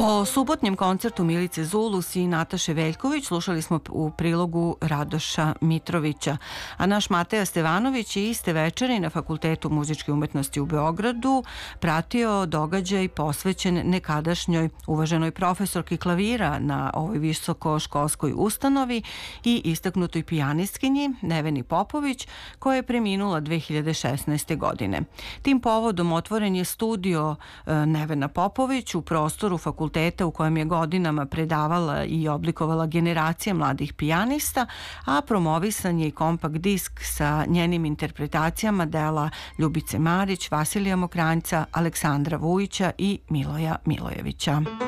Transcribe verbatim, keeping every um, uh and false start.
O subotnjem koncertu Milice Zulus i Nataše Veljković slušali smo u prilogu Radoša Mitrovića, a naš Mateja Stevanović je iste večeri na Fakultetu muzičke umetnosti u Beogradu pratio događaj posvećen nekadašnjoj uvaženoj profesorki klavira na ovoj visokoškolskoj ustanovi i istaknutoj pijanistkinji Neveni Popović, koja je preminula dve hiljade šesnaeste. godine. Tim povodom otvoren je studio Nevena Popović u prostoru fakulteta u kojem je godinama predavala i oblikovala generacije mladih pijanista, a promovisan je i kompakt disk sa njenim interpretacijama dela Ljubice Marić, Vasilija Mokranjca, Aleksandra Vujića i Miloja Milojevića.